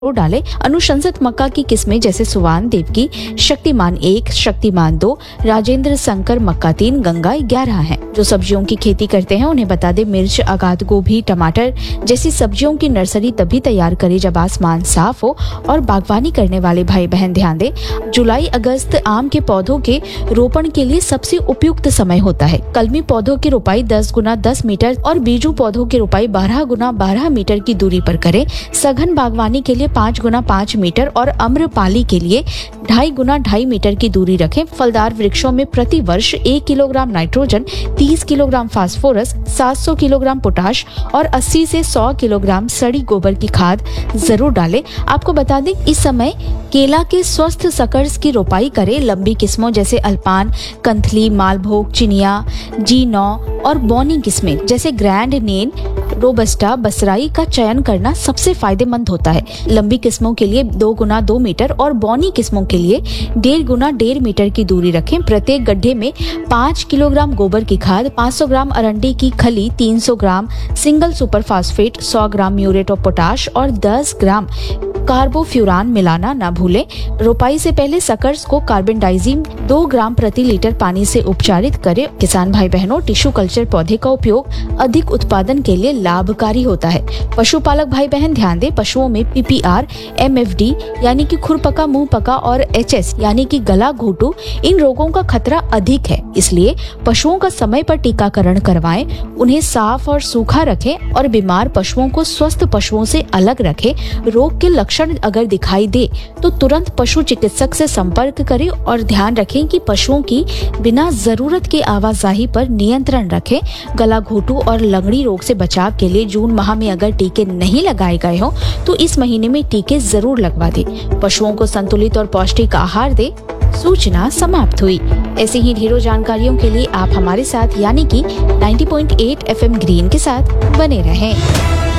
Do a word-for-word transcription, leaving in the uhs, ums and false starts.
डाले। अनुशंसित मक्का की किस्में जैसे सुवान देवकी, शक्तिमान एक, शक्तिमान दो, राजेंद्र शंकर मक्का तीन, गंगा ग्यारह हैं। जो सब्जियों की खेती करते हैं उन्हें बता दें, मिर्च, आगाद गोभी, टमाटर जैसी सब्जियों की नर्सरी तभी तैयार करें जब आसमान साफ हो। और बागवानी करने वाले भाई बहन ध्यान दें, जुलाई अगस्त आम के पौधों के रोपण के लिए सबसे उपयुक्त समय होता है। कलमी पौधों की रोपाई दस गुना दस मीटर और बीजू पौधों की रोपाई बारह गुना बारह मीटर की दूरी पर करें। सघन बागवानी के लिए पाँच गुना पाँच मीटर और अम्रपाली के लिए ढाई गुना ढाई मीटर की दूरी रखें। फलदार वृक्षों में प्रति वर्ष एक किलोग्राम नाइट्रोजन, तीस किलोग्राम फास्फोरस, सात सौ किलोग्राम पोटाश और अस्सी से सौ किलोग्राम सड़ी गोबर की खाद जरूर डालें। आपको बता दें, इस समय केला के स्वस्थ सकर्स की रोपाई करें। लंबी किस्मों जैसे अल्पान, कंथली, मालभोग, चिनिया, जी नौ और बौनी किस्में जैसे ग्रैंड नेन, रोबस्टा, बसराई का चयन करना सबसे फायदेमंद होता है। लंबी किस्मों के लिए दो गुना दो मीटर और बौनी किस्मों के लिए डेढ़ गुना डेढ़ मीटर की दूरी रखें। प्रत्येक गड्ढे में पाँच किलोग्राम गोबर की खाद, पाँच सौ ग्राम अरंडी की खली, तीन सौ ग्राम सिंगल सुपर फास्फेट, सौ ग्राम म्यूरेट ऑफ पोटाश और दस ग्राम कार्बोफ्यूरान मिलाना न भूलें। रोपाई से पहले सकर्स को कार्बेंडाइजिम दो ग्राम प्रति लीटर पानी से उपचारित करें। किसान भाई बहनों, टिश्यू कल्चर पौधे का उपयोग अधिक उत्पादन के लिए लाभकारी होता है। पशुपालक भाई बहन ध्यान दें, पशुओं में पीपीआर, एमएफडी यानी कि खुरपका, मुंह पका और एचएस यानी कि गला घोटू, इन रोगों का खतरा अधिक है। इसलिए पशुओं का समय पर टीकाकरण करवाएं, उन्हें साफ और सूखा रखें और बीमार पशुओं को स्वस्थ पशुओं से अलग रखें। रोग के लक्षण अगर दिखाई दे तो तुरंत पशु चिकित्सक से संपर्क करें और ध्यान रखें कि पशुओं की बिना जरूरत के आवाजाही पर नियंत्रण रखें। गला घोटू और लगड़ी रोग से बचाव के लिए जून माह में अगर टीके नहीं लगाए गए हो तो इस महीने में टीके जरूर लगवा दें। पशुओं को संतुलित और पौष्टिक आहार दे। सूचना समाप्त हुई। ऐसे ही ढेरों जानकारियों के लिए आप हमारे साथ यानी कि नब्बे पॉइंट आठ एफएम ग्रीन के साथ बने रहें।